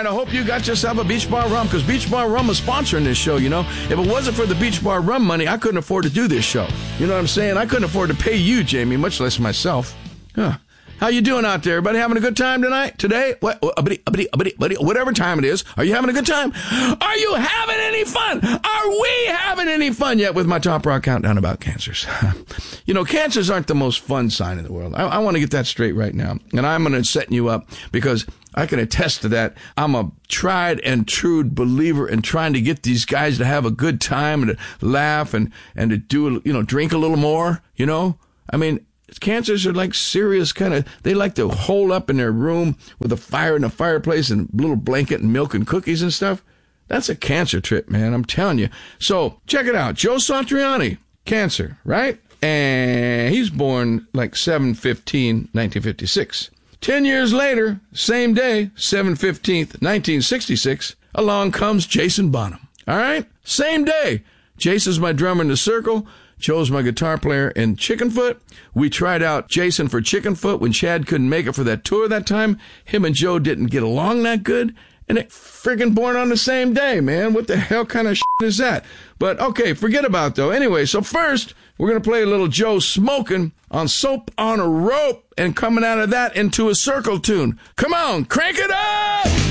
right, I hope you got yourself a Beach Bar Rum, because Beach Bar Rum is sponsoring this show, you know. If it wasn't for the Beach Bar Rum money, I couldn't afford to do this show. You know what I'm saying? I couldn't afford to pay you, Jamie, much less myself. Huh. How you doing out there? Everybody having a good time tonight? Today? Whatever time it is. Are you having a good time? Are you having any fun? Are we having any fun yet with my Top Rock Countdown about cancers? You know, cancers aren't the most fun sign in the world. I want to get that straight right now. And I'm going to set you up because I can attest to that. I'm a tried and true believer in trying to get these guys to have a good time and to laugh and to do, you know, drink a little more, you know? I mean, cancers are like serious kind of, they like to hole up in their room with a fire and a fireplace and a little blanket and milk and cookies and stuff. That's a cancer trip, man, I'm telling you. So check it out. Joe Satriani, cancer, right? And he's born like 7/15/1956. 10 years later, same day, 7/15, 1966, along comes Jason Bonham. All right? Same day. Jason's my drummer in The Circle. Joe's my guitar player in Chickenfoot. We tried out Jason for Chickenfoot when Chad couldn't make it for that tour that time. Him and Joe didn't get along that good. And it friggin' born on the same day, man. What the hell kind of shit is that? But, okay, forget about though. Anyway, so first, we're going to play a little Joe Smoking on Soap on a Rope and coming out of that into a Circle tune. Come on, crank it up!